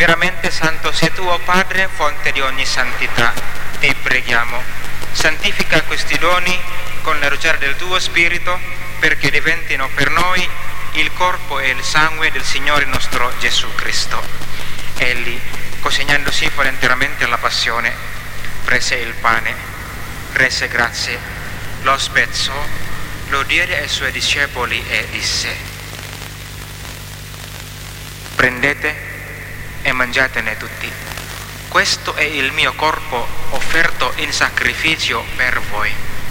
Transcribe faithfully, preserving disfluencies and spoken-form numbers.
Veramente santo sei tu, o Padre, fonte di ogni santità. Ti preghiamo, santifica questi doni con l'erugiare del tuo Spirito, perché diventino per noi il corpo e il sangue del Signore nostro Gesù Cristo. Egli, consegnandosi volenteramente alla passione, prese il pane, rese grazie, lo spezzò, lo diede ai suoi discepoli e disse: prendete e mangiatene tutti. Questo è il mio corpo offerto in sacrificio per voi.